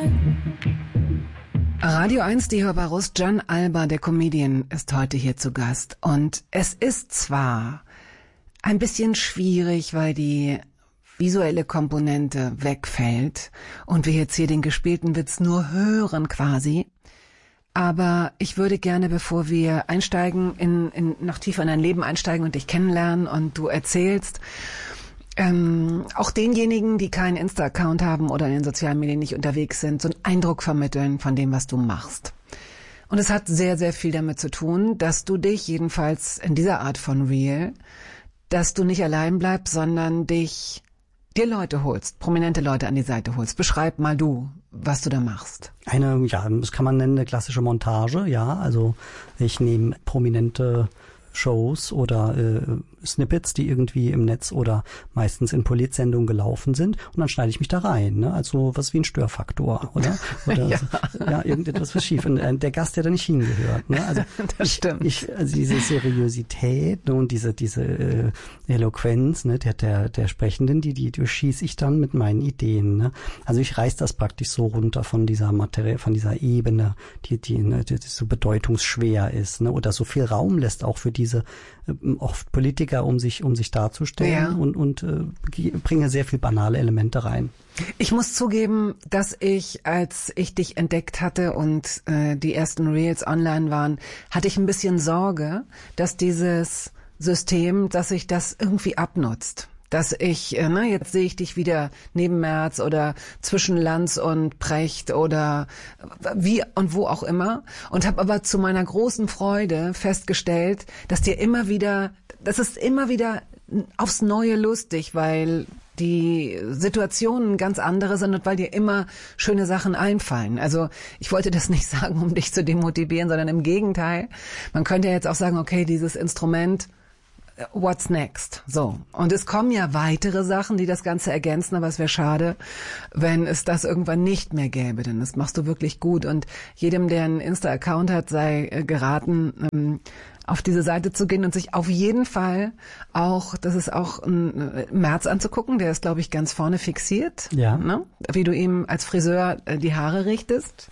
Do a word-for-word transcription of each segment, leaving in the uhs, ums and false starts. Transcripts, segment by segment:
Radio eins, die Hörbarus, John Alba, der Comedian, ist heute hier zu Gast. Und es ist zwar ein bisschen schwierig, weil die visuelle Komponente wegfällt und wir jetzt hier den gespielten Witz nur hören quasi. Aber ich würde gerne, bevor wir einsteigen, in, in noch tiefer in dein Leben einsteigen und dich kennenlernen und du erzählst, ähm, auch denjenigen, die keinen Insta-Account haben oder in den sozialen Medien nicht unterwegs sind, so einen Eindruck vermitteln von dem, was du machst. Und es hat sehr, sehr viel damit zu tun, dass du dich, jedenfalls in dieser Art von Reel, dass du nicht allein bleibst, sondern dich dir Leute holst, prominente Leute an die Seite holst. Beschreib mal du, was du da machst. Eine, ja, das kann man nennen, eine klassische Montage, ja. Also ich nehme prominente Shows oder äh, Snippets, die irgendwie im Netz oder meistens in Politsendungen gelaufen sind und dann schneide ich mich da rein, ne? Also was wie ein Störfaktor, oder? Oder ja. So, ja, irgendetwas was schief. Und äh, der Gast, der da nicht hingehört, ne? Also das ich, stimmt. Ich, also diese Seriosität, ne, und diese diese äh, Eloquenz, ne, der der der Sprechenden, die die durchschieße ich dann mit meinen Ideen, ne? Also ich reiß das praktisch so runter von dieser Materie, von dieser Ebene, die die, ne, die, die so bedeutungsschwer ist, ne? Oder so viel Raum lässt auch für diese äh, oft Politiker, um sich um sich darzustellen, ja. und und äh, bringe sehr viel banale Elemente rein. Ich muss zugeben, dass ich, als ich dich entdeckt hatte und äh, die ersten Reels online waren, hatte ich ein bisschen Sorge, dass dieses System, dass sich das irgendwie abnutzt. Dass ich, äh, ne, jetzt sehe ich dich wieder neben Merz oder zwischen Lanz und Precht oder wie und wo auch immer und habe aber zu meiner großen Freude festgestellt, dass dir immer wieder, das ist immer wieder aufs Neue lustig, weil die Situationen ganz andere sind und weil dir immer schöne Sachen einfallen. Also ich wollte das nicht sagen, um dich zu demotivieren, sondern im Gegenteil. Man könnte ja jetzt auch sagen, okay, dieses Instrument, what's next? So. Und es kommen ja weitere Sachen, die das Ganze ergänzen, aber es wäre schade, wenn es das irgendwann nicht mehr gäbe, denn das machst du wirklich gut. Und jedem, der einen Insta-Account hat, sei äh, geraten, ähm, auf diese Seite zu gehen und sich auf jeden Fall auch, das ist auch ein Merz anzugucken, der ist, glaube ich, ganz vorne fixiert, ja. Ne? Wie du ihm als Friseur äh, die Haare richtest.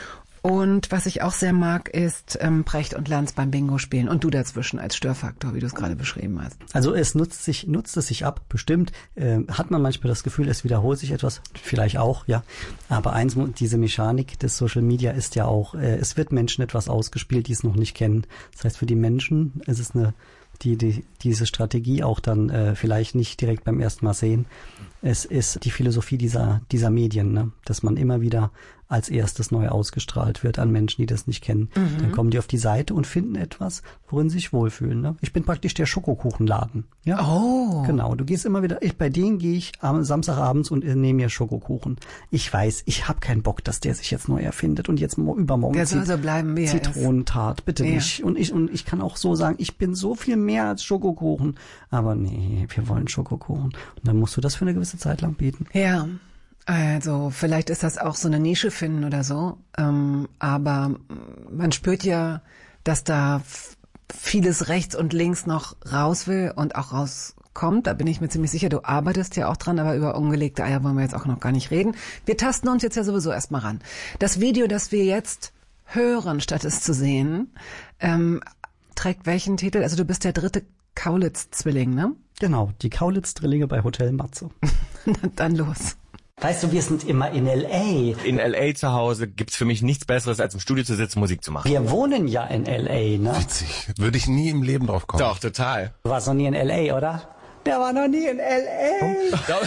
Und was ich auch sehr mag, ist ähm, Precht und Lanz beim Bingo spielen und du dazwischen als Störfaktor, wie du es gerade beschrieben hast. Also es nutzt sich, nutzt es sich ab, bestimmt. Äh, hat man manchmal das Gefühl, es wiederholt sich etwas, vielleicht auch, ja. Aber eins, diese Mechanik des Social Media ist ja auch, äh, es wird Menschen etwas ausgespielt, die es noch nicht kennen. Das heißt, für die Menschen ist es eine, die, die diese Strategie auch dann äh, vielleicht nicht direkt beim ersten Mal sehen. Es ist die Philosophie dieser dieser Medien, ne? Dass man immer wieder als erstes neu ausgestrahlt wird an Menschen, die das nicht kennen. Mhm. Dann kommen die auf die Seite und finden etwas, worin sie sich wohlfühlen. Ne? Ich bin praktisch der Schokokuchenladen. Ja? Oh. Genau, du gehst immer wieder, ich, bei denen gehe ich am Samstagabends und nehme mir Schokokuchen. Ich weiß, ich habe keinen Bock, dass der sich jetzt neu erfindet und jetzt übermorgen der soll so bleiben, wie er Zitronentat, bitte ja. nicht. Und ich, und ich kann auch so sagen, ich bin so viel mehr als Schokokuchen. Aber nee, wir wollen Schokokuchen. Und dann musst du das für eine gewisse Zeit lang bieten. Ja. Also vielleicht ist das auch so eine Nische finden oder so, ähm, aber man spürt ja, dass da f- vieles rechts und links noch raus will und auch rauskommt. Da bin ich mir ziemlich sicher, du arbeitest ja auch dran, aber über ungelegte Eier wollen wir jetzt auch noch gar nicht reden. Wir tasten uns jetzt ja sowieso erstmal ran. Das Video, das wir jetzt hören, statt es zu sehen, ähm, trägt welchen Titel? Also du bist der dritte Kaulitz-Zwilling, ne? Genau, die Kaulitz-Drillinge bei Hotel Matze. Dann los. Weißt du, wir sind immer in L A. In L A zu Hause gibt's für mich nichts Besseres, als im Studio zu sitzen, Musik zu machen. Wir wohnen ja in L A, ne? Witzig. Würde ich nie im Leben drauf kommen. Doch, total. Du warst noch nie in L A, oder? Der war noch nie in L A.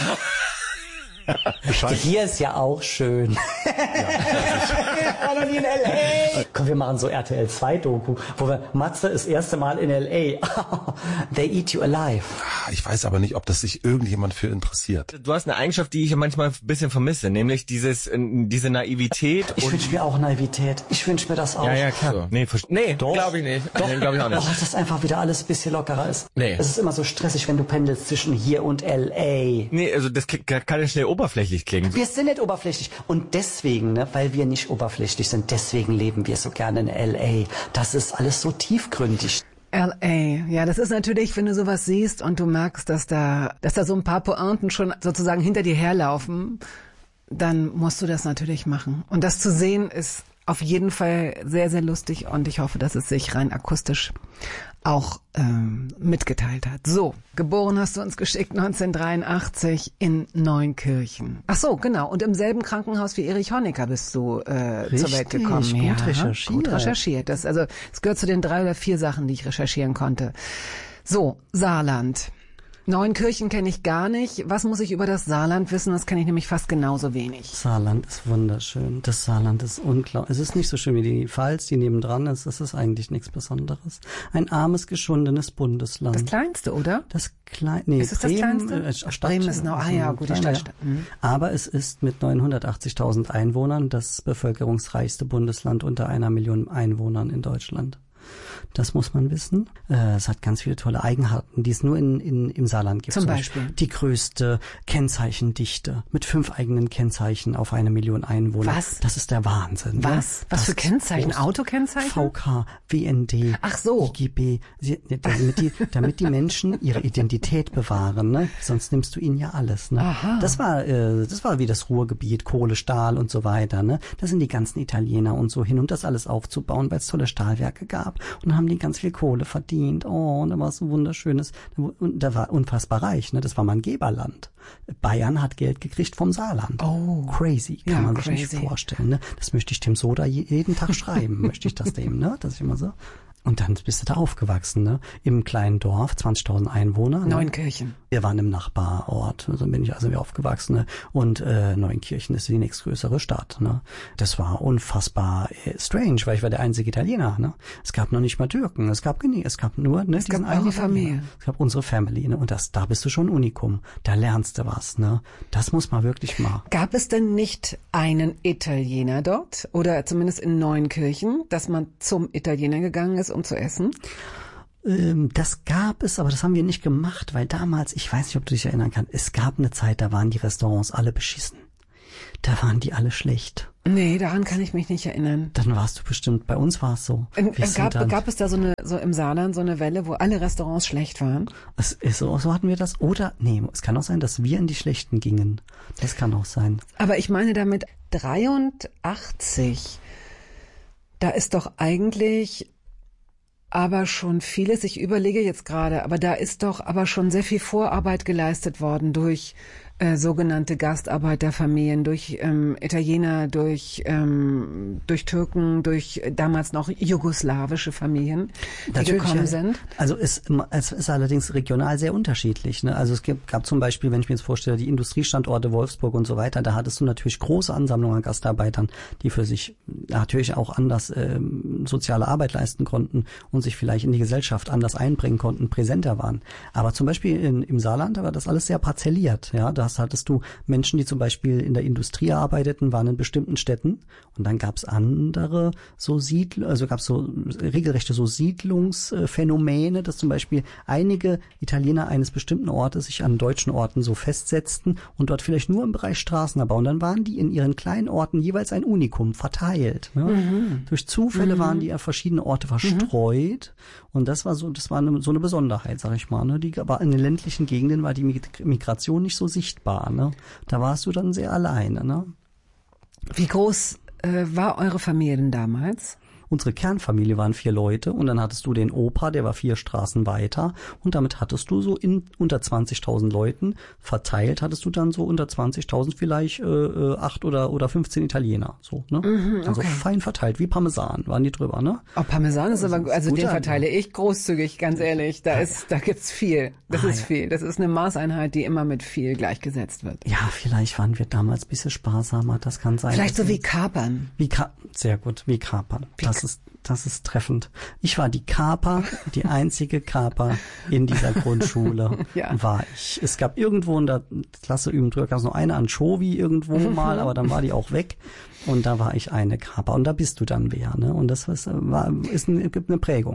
Hier ist ja auch schön. Ja, war noch nie in L A. Komm, wir machen so R T L zwei Doku, wo wir, Matze ist das erste Mal in L A. They eat you alive. Ich weiß aber nicht, ob das sich irgendjemand für interessiert. Du hast eine Eigenschaft, die ich manchmal ein bisschen vermisse, nämlich dieses, äh, diese Naivität. Ich wünsche mir auch Naivität. Ich wünsche mir das auch. Ja, ja, klar. So. Nee, nee glaube ich nicht. Doch. Nee, glaube ich auch nicht. Oh, dass einfach wieder alles ein bisschen lockerer ist. Nee. Es ist immer so stressig, wenn du pendelst zwischen hier und L A. Nee, also das kann ja schnell oberflächlich klingen. Wir sind nicht oberflächlich. Und deswegen, ne, weil wir nicht oberflächlich sind, deswegen leben wir so gerne in L A. Das ist alles so tiefgründig. L A, ja, das ist natürlich, wenn du sowas siehst und du merkst, dass da, dass da so ein paar Pointen schon sozusagen hinter dir herlaufen, dann musst du das natürlich machen. Und das zu sehen ist auf jeden Fall sehr, sehr lustig und ich hoffe, dass es sich rein akustisch auch ähm, mitgeteilt hat. So, geboren hast du uns geschickt neunzehnhundertdreiundachtzig in Neunkirchen. Ach so, genau. Und im selben Krankenhaus wie Erich Honecker bist du äh, zur Welt gekommen. Gut ja, recherchiert. Gut recherchiert. Das, also, es gehört zu den drei oder vier Sachen, die ich recherchieren konnte. So, Saarland. Neunkirchen kenne ich gar nicht. Was muss ich über das Saarland wissen? Das kenne ich nämlich fast genauso wenig. Saarland ist wunderschön. Das Saarland ist unglaublich. Es ist nicht so schön wie die Pfalz, die nebendran ist. Es ist eigentlich nichts Besonderes. Ein armes, geschundenes Bundesland. Das kleinste, oder? Das klein, nee, ist es Bremen, das kleinste? Äh, Stadt, Bremen ist noch, ah ja, gut, die Stadt. Ja. Mhm. Aber es ist mit neunhundertachtzigtausend Einwohnern das bevölkerungsreichste Bundesland unter einer Million Einwohnern in Deutschland. Das muss man wissen. Äh, es hat ganz viele tolle Eigenarten, die es nur in, in, im Saarland gibt. Zum, Zum Beispiel? Die größte Kennzeichendichte mit fünf eigenen Kennzeichen auf eine Million Einwohner. Was? Das ist der Wahnsinn. Was? Ne? Was das für Kennzeichen? Autokennzeichen? V K, W N D, Ach so. I G B, Sie, damit, die, damit die Menschen ihre Identität bewahren. Ne? Sonst nimmst du ihnen ja alles. Ne? Aha. Das war, äh, das war wie das Ruhrgebiet, Kohle, Stahl und so weiter. Ne? Da sind die ganzen Italiener und so hin, um das alles aufzubauen, weil es tolle Stahlwerke gab. Und dann haben die ganz viel Kohle verdient. Oh, und da war es so wunderschönes. Und da war unfassbar reich. Ne? Das war mal ein Geberland. Bayern hat Geld gekriegt vom Saarland. Oh. Crazy, kann Ja, man crazy. sich nicht vorstellen. Ne? Das möchte ich dem Soda jeden Tag schreiben. möchte ich das dem, ne? Das ist immer so. Und dann bist du da aufgewachsen, ne? Im kleinen Dorf, zwanzigtausend Einwohner. Ne? Neunkirchen. Wir waren im Nachbarort, so bin ich also aufgewachsen. Ne? Und äh, Neunkirchen ist die nächstgrößere Stadt. Ne? Das war unfassbar äh, strange, weil ich war der einzige Italiener. Ne? Es gab noch nicht mal Türken, es gab nie, es gab nur ne, es gab eine Familie. Es gab unsere Family. Ne? Und das, da bist du schon Unikum. Da lernst du was. Ne? Das muss man wirklich mal. Gab es denn nicht einen Italiener dort oder zumindest in Neunkirchen, dass man zum Italiener gegangen ist, um zu essen? Ähm, das gab es, aber das haben wir nicht gemacht, weil damals, ich weiß nicht, ob du dich erinnern kannst, es gab eine Zeit, da waren die Restaurants alle beschissen. Da waren die alle schlecht. Nee, daran kann ich mich nicht erinnern. Dann warst du bestimmt, bei uns war es so. In, gab, gab es da so eine, so im Saarland so eine Welle, wo alle Restaurants schlecht waren? Es ist so, so hatten wir das. Oder, nee, es kann auch sein, dass wir in die Schlechten gingen. Das kann auch sein. Aber ich meine damit dreiundachtzig, da ist doch eigentlich aber schon vieles, ich überlege jetzt gerade, aber da ist doch aber schon sehr viel Vorarbeit geleistet worden durch äh, sogenannte Gastarbeiterfamilien, durch ähm, Italiener, durch ähm, durch Türken, durch äh, damals noch jugoslawische Familien, die Natürlich, gekommen ja. sind. Also es, es ist allerdings regional sehr unterschiedlich. Ne? Also es gab, gab zum Beispiel, wenn ich mir jetzt vorstelle, die Industriestandorte Wolfsburg und so weiter, da hattest du natürlich große Ansammlungen an Gastarbeitern, die für sich natürlich auch anders ähm, soziale Arbeit leisten konnten und sich vielleicht in die Gesellschaft anders einbringen konnten, präsenter waren. Aber zum Beispiel in, im Saarland war das alles sehr parzelliert. Ja, da hattest du Menschen, die zum Beispiel in der Industrie arbeiteten, waren in bestimmten Städten und dann gab es andere so Siedl, also gab es so regelrechte so Siedlungsphänomene, dass zum Beispiel einige Italiener eines bestimmten Ortes sich an deutschen Orten so festsetzten und dort vielleicht nur im Bereich Straßenabbau und dann waren die in ihren kleinen Orten jeweils ein Unikum verteilt. Ne? Mhm. Durch Zufälle mhm. waren die an verschiedene Orte verstreut. Mhm. Und das war so, das war eine, so eine Besonderheit, sag ich mal. Ne? Die, aber in den ländlichen Gegenden war die Migration nicht so sichtbar. Ne? Da warst du dann sehr alleine. Ne? Wie groß äh, war eure Familie denn damals? Unsere Kernfamilie waren vier Leute und dann hattest du den Opa, der war vier Straßen weiter und damit hattest du so in unter zwanzigtausend Leuten verteilt, hattest du dann so unter zwanzigtausend vielleicht äh, acht oder oder fünfzehn Italiener, so, ne? Mhm, okay. Also fein verteilt, wie Parmesan waren die drüber, ne? Oh, Parmesan ist aber, also den verteile ich großzügig, ganz ehrlich, da ist, da gibt's viel, das ah, ist ja. viel, das ist eine Maßeinheit, die immer mit viel gleichgesetzt wird. Ja, vielleicht waren wir damals ein bisschen sparsamer, das kann sein. Vielleicht so wie Kapern. Wie Ka- sehr gut, wie Kapern. Wie das ist Das ist treffend. Ich war die Kaper, die einzige Kaper in dieser Grundschule ja. war ich. Es gab irgendwo in der Klasse üben drüber, gab es noch eine Anchovy irgendwo mal, aber dann war die auch weg. Und da war ich eine Kaper. Und da bist du dann wer, ne? Und das ist, war, ist eine, gibt eine Prägung.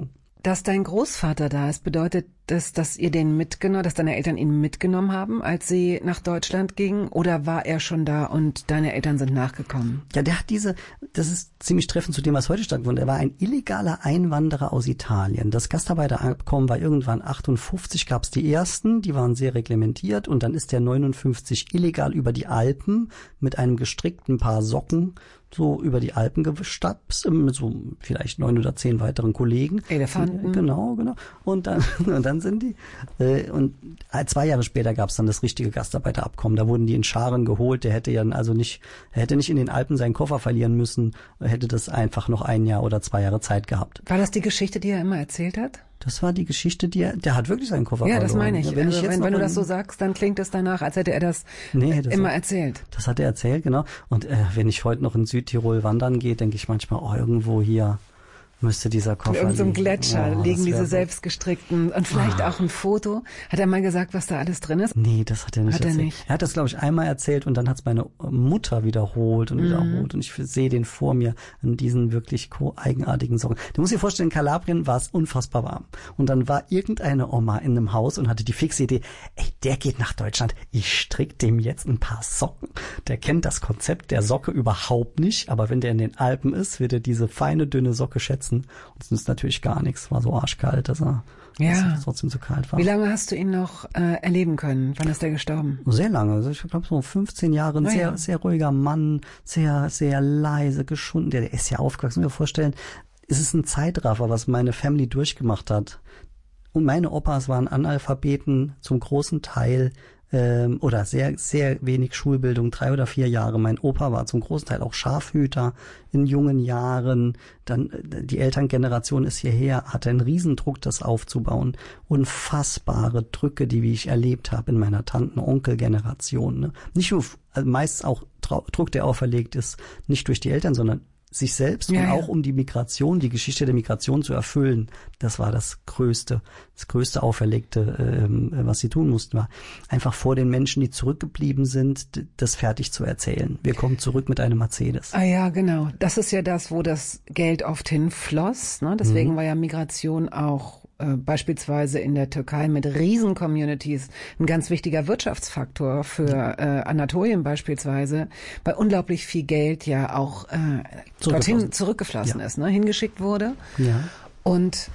dass dein Großvater da ist, bedeutet das, dass ihr den mitgenommen, dass deine Eltern ihn mitgenommen haben, als sie nach Deutschland gingen? Oder war er schon da und deine Eltern sind nachgekommen? Ja, der hat diese, das ist ziemlich treffend zu dem, was heute stattfindet. Er war ein illegaler Einwanderer aus Italien. Das Gastarbeiterabkommen war irgendwann achtundfünfzig, gab es die ersten, die waren sehr reglementiert und dann ist der neunundfünfzig illegal über die Alpen mit einem gestrickten Paar Socken so über die Alpen gestapst, mit so vielleicht neun oder zehn weiteren Kollegen. Elefanten. Genau, genau. Und dann, und dann sind die, äh, und zwei Jahre später gab es dann das richtige Gastarbeiterabkommen. Da wurden die in Scharen geholt. Der hätte ja also nicht, er hätte nicht in den Alpen seinen Koffer verlieren müssen, hätte das einfach noch ein Jahr oder zwei Jahre Zeit gehabt. War das die Geschichte, die er immer erzählt hat? Das war die Geschichte, die er, der hat wirklich seinen Koffer ja, verloren. Ja, das meine ich. Ja, wenn, also ich jetzt wenn, wenn du in, das so sagst, dann klingt es danach, als hätte er das nee, das immer hat, erzählt. Das hat er erzählt, genau. Und äh, wenn ich heute noch in Südtirol wandern gehe, denke ich manchmal, oh, irgendwo hier müsste dieser Koffer in irgendeinem liegen. Gletscher oh, liegen diese gut. selbstgestrickten und vielleicht ah. auch ein Foto. Hat er mal gesagt, was da alles drin ist? Nee, das hat er nicht hat erzählt. Er, nicht. er hat das, glaube ich, einmal erzählt und dann hat es meine Mutter wiederholt und mhm. wiederholt. Und ich sehe den vor mir in diesen wirklich eigenartigen Socken. Du musst dir vorstellen, in Kalabrien war es unfassbar warm. Und dann war irgendeine Oma in einem Haus und hatte die fixe Idee, ey, der geht nach Deutschland, ich strick dem jetzt ein paar Socken. Der kennt das Konzept der Socke überhaupt nicht, aber wenn der in den Alpen ist, wird er diese feine, dünne Socke schätzen. Und es ist natürlich gar nichts, war so arschkalt, dass er ja. dass es trotzdem so kalt war. Wie lange hast du ihn noch äh, erleben können? Wann ist er gestorben? Sehr lange, also ich glaube so fünfzehn Jahre, ein oh, sehr, ja. sehr ruhiger Mann, sehr, sehr leise, geschunden, der, der ist ja aufgewachsen. Mir vorstellen, es ist ein Zeitraffer, was meine Family durchgemacht hat. Und meine Opas waren Analphabeten zum großen Teil, ähm, oder sehr, sehr wenig Schulbildung, drei oder vier Jahre. Mein Opa war zum großen Teil auch Schafhüter in jungen Jahren. Dann die Elterngeneration ist hierher, hatte einen Riesendruck, das aufzubauen. Unfassbare Drücke, die wie ich erlebt habe in meiner Tanten-Onkel-Generation. Ne? Nicht nur, also meist auch Druck, der auferlegt ist, nicht durch die Eltern, sondern sich selbst ja, und auch ja. um die Migration, die Geschichte der Migration zu erfüllen. Das war das Größte, das größte Auferlegte, ähm, was sie tun mussten, war einfach vor den Menschen, die zurückgeblieben sind, das fertig zu erzählen. Wir kommen zurück mit einem Mercedes. Ah ja, genau. Das ist ja das, wo das Geld oft hinfloss. Ne? Deswegen mhm. war ja Migration auch äh, beispielsweise in der Türkei mit Riesen-Communities ein ganz wichtiger Wirtschaftsfaktor für äh, Anatolien beispielsweise, weil unglaublich viel Geld ja auch äh, dorthin zurückgeflossen ja. ist, ne? hingeschickt wurde. Ja. Und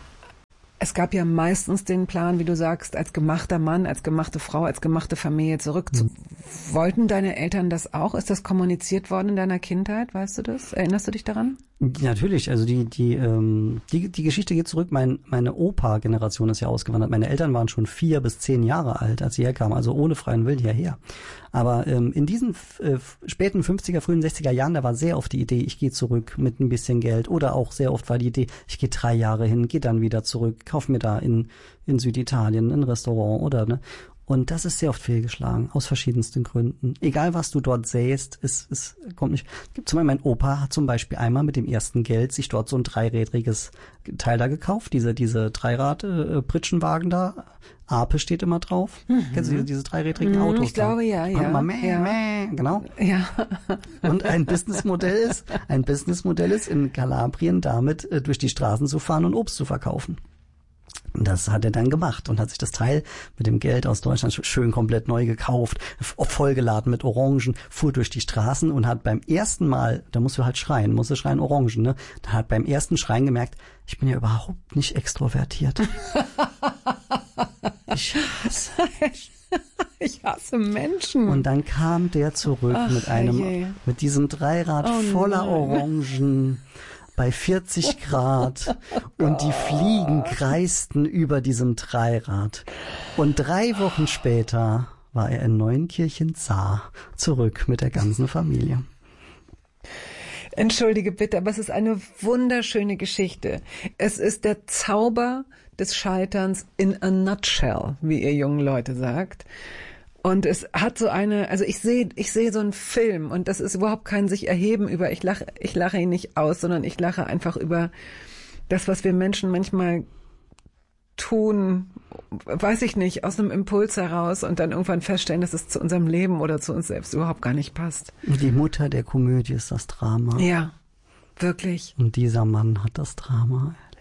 es gab ja meistens den Plan, wie du sagst, als gemachter Mann, als gemachte Frau, als gemachte Familie zurück. Mhm. Wollten deine Eltern das auch? Ist das kommuniziert worden in deiner Kindheit? Weißt du das? Erinnerst du dich daran? Natürlich, also die die ähm, die die Geschichte geht zurück. Mein meine Opa-Generation ist ja ausgewandert. Meine Eltern waren schon vier bis zehn Jahre alt, als sie herkamen, also ohne freien Willen hierher. Aber ähm, in diesen äh, späten fünfziger, frühen sechziger Jahren, da war sehr oft die Idee, ich gehe zurück mit ein bisschen Geld. Oder auch sehr oft war die Idee, ich gehe drei Jahre hin, gehe dann wieder zurück, kauf mir da in in Süditalien ein Restaurant oder ne. Und das ist sehr oft fehlgeschlagen, aus verschiedensten Gründen. Egal, was du dort sähst, es, es kommt nicht. Zum Beispiel mein Opa hat zum Beispiel einmal mit dem ersten Geld sich dort so ein dreirädriges Teil da gekauft, diese diese Dreirad-Pritschenwagen da. Ape steht immer drauf. Mhm. Kennst du diese dreirädrigen mhm, Autos? Ich glaube, ja, ja. Immer mäh, ja. mäh, genau. Ja. Und ein Businessmodell ist, ein Businessmodell ist in Kalabrien damit äh, durch die Straßen zu fahren und Obst zu verkaufen. Und das hat er dann gemacht und hat sich das Teil mit dem Geld aus Deutschland schön komplett neu gekauft, vollgeladen mit Orangen, fuhr durch die Straßen und hat beim ersten Mal, da musst du halt schreien, musst du schreien Orangen, ne? Da hat beim ersten Schreien gemerkt, ich bin ja überhaupt nicht extrovertiert. Ich hasse Ich hasse Menschen. Und dann kam der zurück Ach, mit einem, je. mit diesem Dreirad oh, voller nein. Orangen. Bei vierzig Grad und die Fliegen kreisten über diesem Dreirad. Und drei Wochen später war er in Neunkirchen-Saar zurück mit der ganzen Familie. Entschuldige bitte, aber es ist eine wunderschöne Geschichte. Es ist der Zauber des Scheiterns in a nutshell, wie ihr jungen Leute sagt. Und es hat so eine, also ich sehe, ich sehe so einen Film und das ist überhaupt kein sich erheben über, ich lache, ich lache ihn nicht aus, sondern ich lache einfach über das, was wir Menschen manchmal tun, weiß ich nicht, aus einem Impuls heraus und dann irgendwann feststellen, dass es zu unserem Leben oder zu uns selbst überhaupt gar nicht passt. Die Mutter der Komödie ist das Drama. Ja, wirklich. Und dieser Mann hat das Drama erlebt.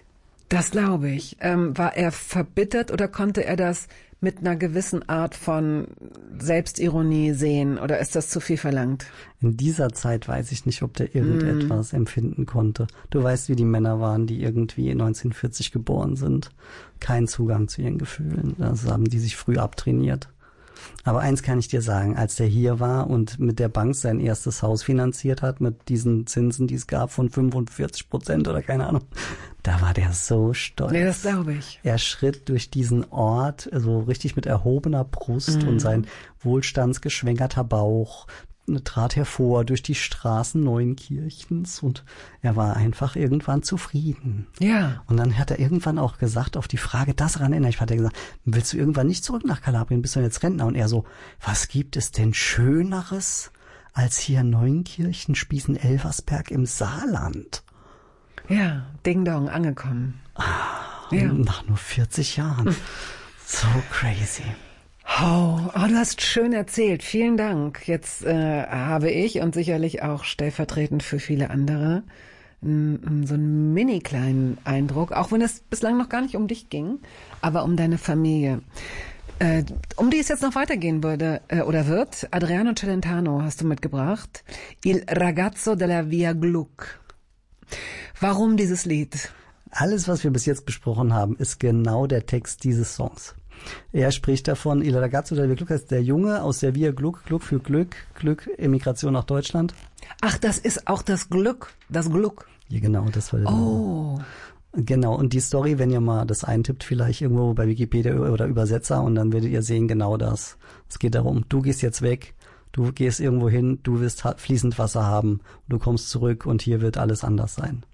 Das glaube ich. Ähm, war er verbittert oder konnte er das mit einer gewissen Art von Selbstironie sehen oder ist das zu viel verlangt? In dieser Zeit weiß ich nicht, ob der irgendetwas mm. empfinden konnte. Du weißt, wie die Männer waren, die irgendwie neunzehnhundertvierzig geboren sind. Kein Zugang zu ihren Gefühlen. Das haben die sich früh abtrainiert. Aber eins kann ich dir sagen, als der hier war und mit der Bank sein erstes Haus finanziert hat, mit diesen Zinsen, die es gab von fünfundvierzig Prozent oder keine Ahnung, da war der so stolz. Nee, das glaube ich. Er schritt durch diesen Ort, so richtig mit erhobener Brust, mhm. und sein wohlstandsgeschwängerter Bauch trat hervor durch die Straßen Neunkirchens und er war einfach irgendwann zufrieden. Ja. Und dann hat er irgendwann auch gesagt, auf die Frage, das daran erinnere ich, hat er gesagt, willst du irgendwann nicht zurück nach Kalabrien, bist du jetzt Rentner? Und er so, was gibt es denn Schöneres als hier Neunkirchen, Spießen-Elversberg im Saarland? Ja, Ding Dong, angekommen. Ah, ja. Nach nur vierzig Jahren. Hm. So crazy. Oh, oh, du hast schön erzählt. Vielen Dank. Jetzt äh, habe ich und sicherlich auch stellvertretend für viele andere n, so einen mini kleinen Eindruck, auch wenn es bislang noch gar nicht um dich ging, aber um deine Familie. Äh, um die es jetzt noch weitergehen würde äh, oder wird. Adriano Celentano hast du mitgebracht. Il ragazzo della Via Gluck. Warum dieses Lied? Alles, was wir bis jetzt besprochen haben, ist genau der Text dieses Songs. Er spricht davon, Il ragazzo della Via Gluck heißt der Junge aus der Via Gluck, Gluck für Glück, Glück, Emigration nach Deutschland. Ach, das ist auch das Glück, das Glück. Ja, genau, das war der Oh. Name. Genau, und die Story, wenn ihr mal das eintippt, vielleicht irgendwo bei Wikipedia oder Übersetzer, und dann werdet ihr sehen, genau das. Es geht darum, du gehst jetzt weg, du gehst irgendwo hin, du wirst fließend Wasser haben, du kommst zurück und hier wird alles anders sein.